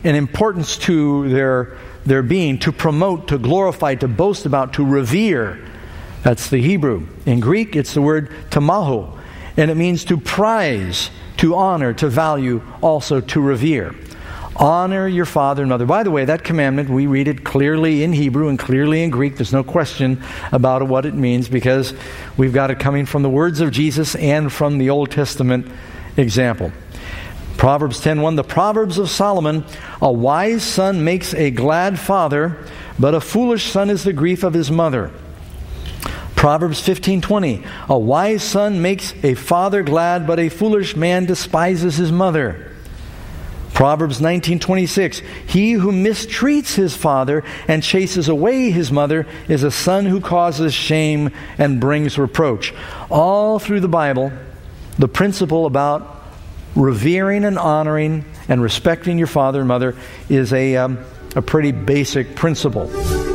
an importance to their being, to promote, to glorify, to boast about, to revere. That's the Hebrew. In Greek, it's the word tamaho, and it means to prize, to honor, to value, also to revere. Honor your father and mother. By the way, that commandment, we read it clearly in Hebrew and clearly in Greek. There's no question about what it means, because we've got it coming from the words of Jesus and from the Old Testament example. Proverbs 10:1, the Proverbs of Solomon, a wise son makes a glad father, but a foolish son is the grief of his mother. Proverbs 15:20, a wise son makes a father glad, but a foolish man despises his mother. Proverbs 19:26, he who mistreats his father and chases away his mother is a son who causes shame and brings reproach. All through the Bible, the principle about revering and honoring and respecting your father and mother is a pretty basic principle.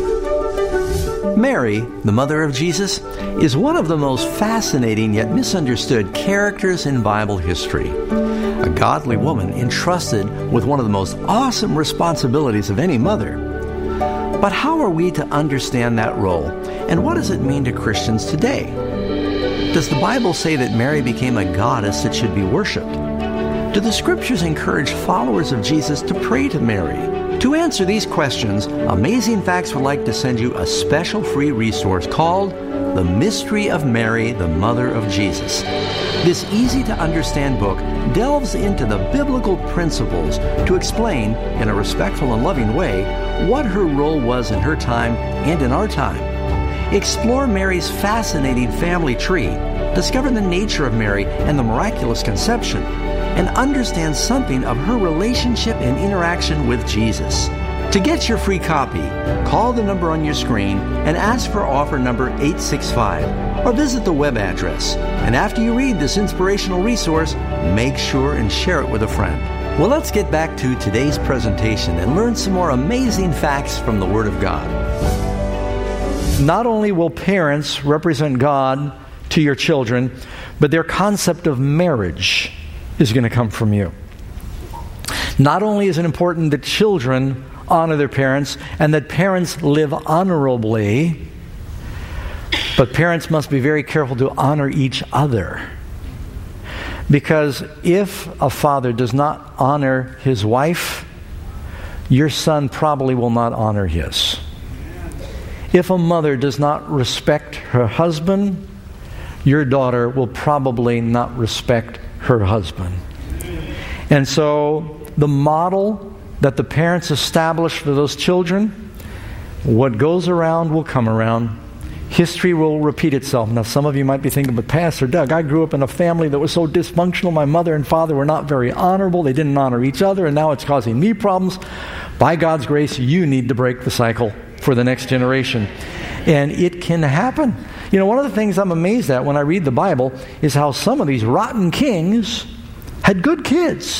Mary, the mother of Jesus, is one of the most fascinating yet misunderstood characters in Bible history. A godly woman entrusted with one of the most awesome responsibilities of any mother. But how are we to understand that role, and what does it mean to Christians today? Does the Bible say that Mary became a goddess that should be worshipped? Do the Scriptures encourage followers of Jesus to pray to Mary? To answer these questions, Amazing Facts would like to send you a special free resource called The Mystery of Mary, the Mother of Jesus. This easy-to-understand book delves into the biblical principles to explain, in a respectful and loving way, what her role was in her time and in our time. Explore Mary's fascinating family tree, discover the nature of Mary and the miraculous conception, and understand something of her relationship and interaction with Jesus. To get your free copy, call the number on your screen and ask for offer number 865, or visit the web address. And after you read this inspirational resource, make sure and share it with a friend. Well, let's get back to today's presentation and learn some more amazing facts from the Word of God. Not only will parents represent God to your children, but their concept of marriage is going to come from you. Not only is it important that children honor their parents and that parents live honorably, but parents must be very careful to honor each other. Because if a father does not honor his wife, your son probably will not honor his. If a mother does not respect her husband, your daughter will probably not respect her husband. And so the model that the parents establish for those children, what goes around will come around. History will repeat itself. Now, some of you might be thinking, but Pastor Doug, I grew up in a family that was so dysfunctional. My mother and father were not very honorable. They didn't honor each other, and now it's causing me problems. By God's grace, you need to break the cycle for the next generation. And it can happen. You know, one of the things I'm amazed at when I read the Bible is how some of these rotten kings had good kids,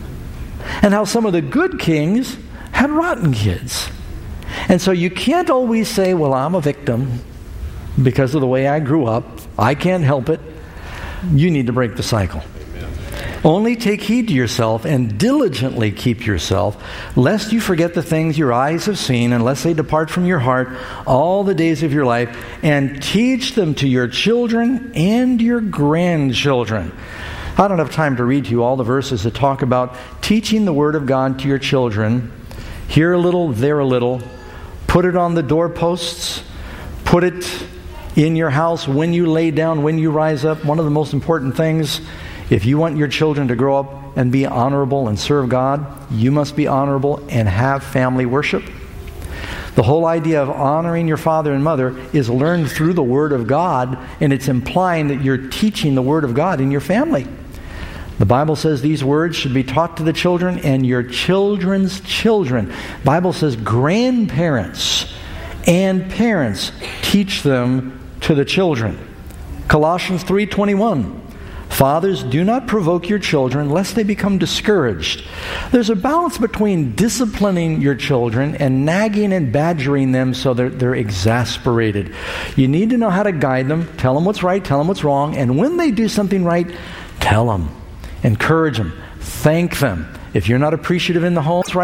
and how some of the good kings had rotten kids. And so you can't always say, well, I'm a victim because of the way I grew up. I can't help it. You need to break the cycle. Only take heed to yourself and diligently keep yourself, lest you forget the things your eyes have seen, unless they depart from your heart all the days of your life, and teach them to your children and your grandchildren. I don't have time to read to you all the verses that talk about teaching the Word of God to your children. Here a little, there a little. Put it on the doorposts. Put it in your house when you lay down, when you rise up. One of the most important things, if you want your children to grow up and be honorable and serve God, you must be honorable and have family worship. The whole idea of honoring your father and mother is learned through the Word of God, and it's implying that you're teaching the Word of God in your family. The Bible says these words should be taught to the children and your children's children. The Bible says grandparents and parents teach them to the children. Colossians 3:21. Fathers, do not provoke your children lest they become discouraged. There's a balance between disciplining your children and nagging and badgering them so they're exasperated. You need to know how to guide them, tell them what's right, tell them what's wrong, and when they do something right, tell them, encourage them, thank them. If you're not appreciative in the home,